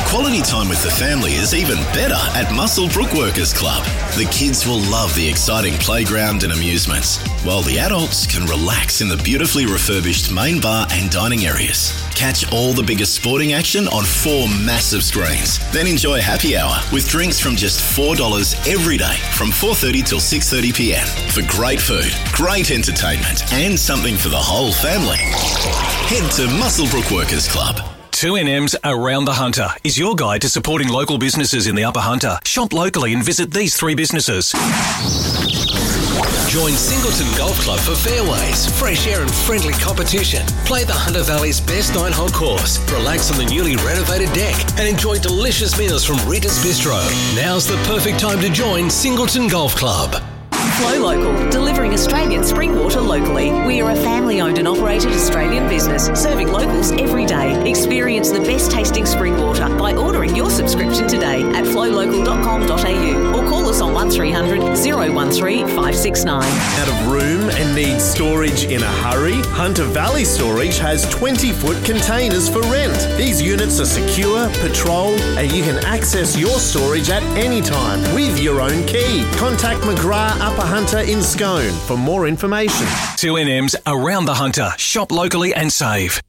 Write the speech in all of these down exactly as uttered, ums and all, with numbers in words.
Quality time with the family is even better at Muswellbrook Workers Club. The kids will love the exciting playground and amusements, while the adults can relax in the beautifully refurbished main bar and dining areas. Catch all the biggest sporting action on four massive screens. Then enjoy happy hour with drinks from just four dollars every day from four thirty till six thirty p m for great food, great entertainment and something for the whole family. Head to Muswellbrook Workers Club. two N M's Around the Hunter is your guide to supporting local businesses in the Upper Hunter. Shop locally and visit these three businesses. Join Singleton Golf Club for fairways, fresh air and friendly competition. Play the Hunter Valley's best nine-hole course, relax on the newly renovated deck and enjoy delicious meals from Rita's Bistro. Now's the perfect time to join Singleton Golf Club. Flow Local, delivering Australian spring water locally. We are a family-owned and operated Australian business, serving locals every day. Experience the best tasting spring water by ordering your subscription today at flow local dot com dot a u or call us on one three hundred, oh one three, five six nine. Out of room and need storage in a hurry? Hunter Valley Storage has twenty-foot containers for rent. These units are secure, patrolled, and you can access your storage at any time with your own key. Contact McGrath Upper Hunter in Scone for more information. two N M's Around the Hunter. Shop locally and save.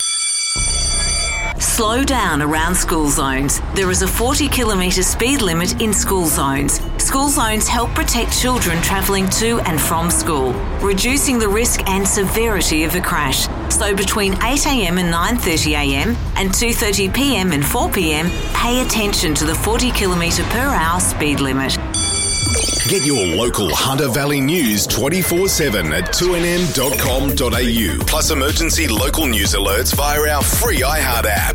Slow down around school zones. There is a forty kilometre speed limit in school zones. School zones help protect children travelling to and from school, reducing the risk and severity of a crash. So between eight a m and nine thirty a m and two thirty p m and four p m, pay attention to the forty kilometre per hour speed limit. Get your local Hunter Valley news twenty-four seven at two n m dot com dot a u, plus emergency local news alerts via our free iHeart app.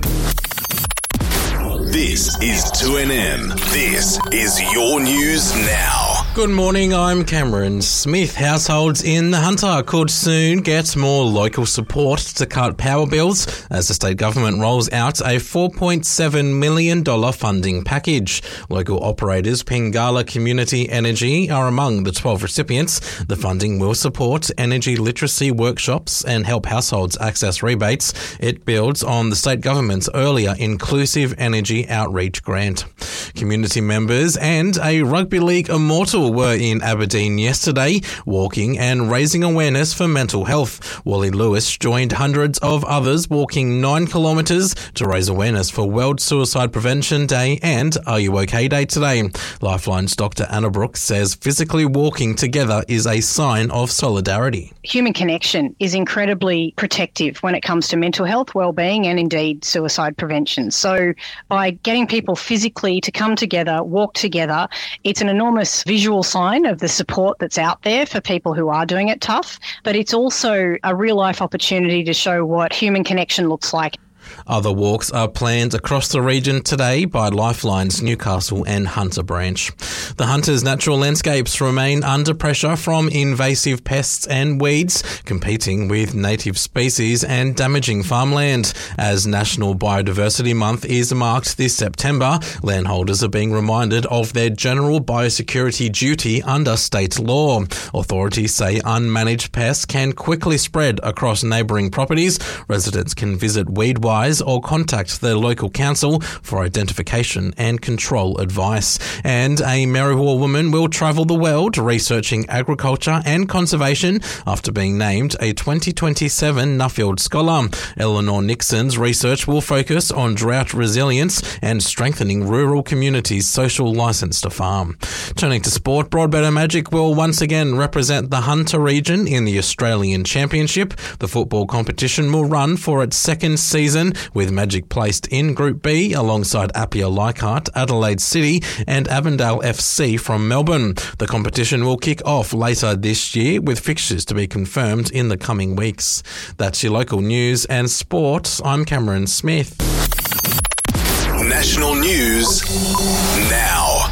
This is two N M. This is your news now. Good morning, I'm Cameron Smith. Households in the Hunter could soon get more local support to cut power bills as the state government rolls out a four point seven million dollars funding package. Local operators Pingala Community Energy are among the twelve recipients. The funding will support energy literacy workshops and help households access rebates. It builds on the state government's earlier Inclusive Energy Outreach Grant. Community members and a rugby league immortal were in Aberdeen yesterday, walking and raising awareness for mental health. Wally Lewis joined hundreds of others walking nine kilometres to raise awareness for World Suicide Prevention Day and Are You OK Day today. Lifeline's Doctor Anna Brooks says physically walking together is a sign of solidarity. Human connection is incredibly protective when it comes to mental health, well-being and indeed suicide prevention. So by getting people physically to come together, walk together, it's an enormous visual sign of the support that's out there for people who are doing it tough, but it's also a real-life opportunity to show what human connection looks like. Other walks are planned across the region today by Lifeline's Newcastle and Hunter branch. The Hunter's natural landscapes remain under pressure from invasive pests and weeds, competing with native species and damaging farmland. As National Biodiversity Month is marked this September, landholders are being reminded of their general biosecurity duty under state law. Authorities say unmanaged pests can quickly spread across neighbouring properties. Residents can visit Weedwise or contact their local council for identification and control advice. And a Marriwal woman will travel the world researching agriculture and conservation after being named a twenty twenty-seven Nuffield Scholar. Eleanor Nixon's research will focus on drought resilience and strengthening rural communities' social licence to farm. Turning to sport, Broadmeadow Magic will once again represent the Hunter region in the Australian Championship. The football competition will run for its second season, with Magic placed in Group B alongside Apia Leichhardt, Adelaide City and Avondale F C from Melbourne. The competition will kick off later this year with fixtures to be confirmed in the coming weeks. That's your local news and sport. I'm Cameron Smith. National news now.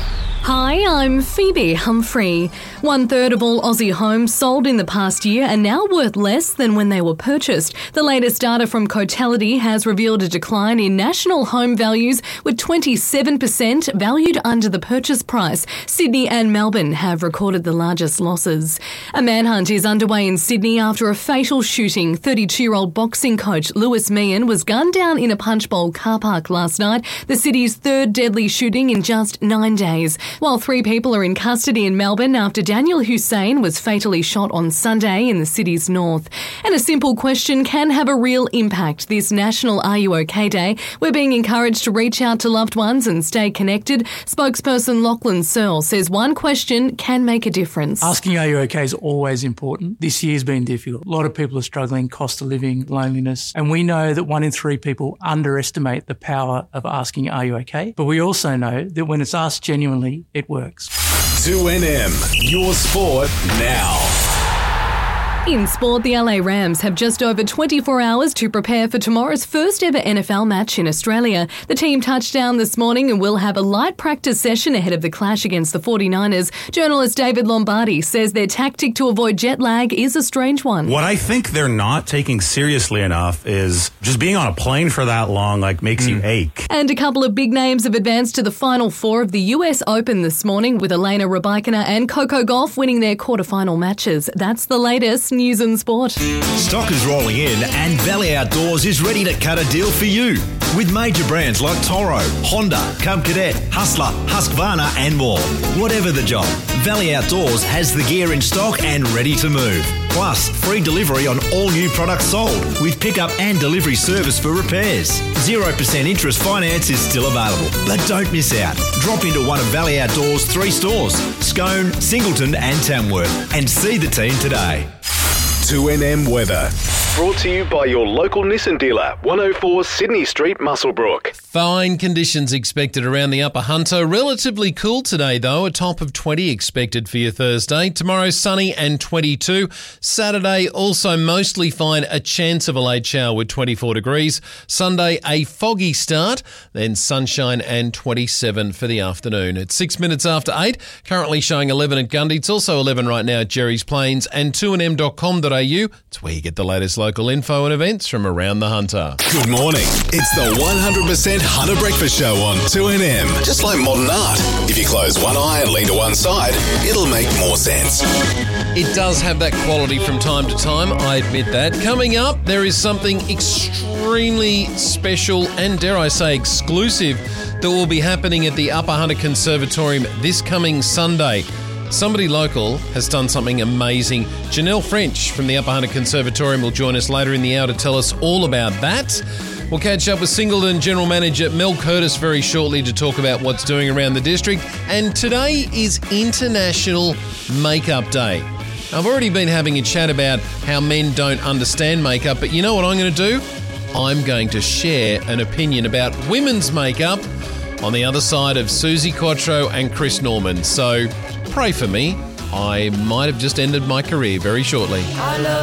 Hi, I'm Phoebe Humphrey. One third of all Aussie homes sold in the past year are now worth less than when they were purchased. The latest data from Cotality has revealed a decline in national home values, with twenty-seven percent valued under the purchase price. Sydney and Melbourne have recorded the largest losses. A manhunt is underway in Sydney after a fatal shooting. thirty-two-year-old boxing coach Lewis Meehan was gunned down in a punch bowl car park last night, the city's third deadly shooting in just nine days. While three people are in custody in Melbourne after Daniel Hussein was fatally shot on Sunday in the city's north. And a simple question can have a real impact. This National Are You OK Day, we're being encouraged to reach out to loved ones and stay connected. Spokesperson Lachlan Searle says one question can make a difference. Asking are you OK is always important. This year's been difficult. A lot of people are struggling, cost of living, loneliness, and we know that one in three people underestimate the power of asking are you OK, but we also know that when it's asked genuinely, it works. two N M, your sport now. In sport, the L A Rams have just over twenty-four hours to prepare for tomorrow's first ever N F L match in Australia. The team touched down this morning and will have a light practice session ahead of the clash against the forty-niners. Journalist David Lombardi says their tactic to avoid jet lag is a strange one. What I think they're not taking seriously enough is just being on a plane for that long, like, makes mm. you ache. And a couple of big names have advanced to the Final Four of the U S Open this morning, with Elena Rybakina and Coco Gauff winning their quarterfinal matches. That's the latest news and sport. Stock is rolling in and Valley Outdoors is ready to cut a deal for you. With major brands like Toro, Honda, Cub Cadet, Hustler, Husqvarna and more. Whatever the job, Valley Outdoors has the gear in stock and ready to move. Plus, free delivery on all new products sold with pickup and delivery service for repairs. zero percent interest finance is still available. But don't miss out. Drop into one of Valley Outdoors' three stores, Scone, Singleton and Tamworth, and see the team today. two N M weather. Brought to you by your local Nissan dealer, one oh four Sydney Street, Muswellbrook. Fine conditions expected around the Upper Hunter. Relatively cool today, though. A top of twenty expected for your Thursday. Tomorrow, sunny and twenty-two. Saturday, also mostly fine. A chance of a late shower with twenty-four degrees. Sunday, a foggy start. Then sunshine and twenty-seven for the afternoon. It's six minutes after eight. Currently showing eleven at Gundy. It's also eleven right now at Jerry's Plains and two N M dot com dot a u. It's where you get the latest local info and events from around the Hunter. Good morning. It's the one hundred percent Hunter Breakfast Show on two N M. Just like modern art. If you close one eye and lean to one side, it'll make more sense. It does have that quality from time to time, I admit that. Coming up, there is something extremely special and, dare I say, exclusive that will be happening at the Upper Hunter Conservatorium this coming Sunday. Somebody local has done something amazing. Janelle French from the Upper Hunter Conservatorium will join us later in the hour to tell us all about that. We'll catch up with Singleton General Manager Mel Curtis very shortly to talk about what's doing around the district. And today is International Makeup Day. I've already been having a chat about how men don't understand makeup, but you know what I'm going to do? I'm going to share an opinion about women's makeup on the other side of Susie Quattro and Chris Norman. So pray for me. I might have just ended my career very shortly.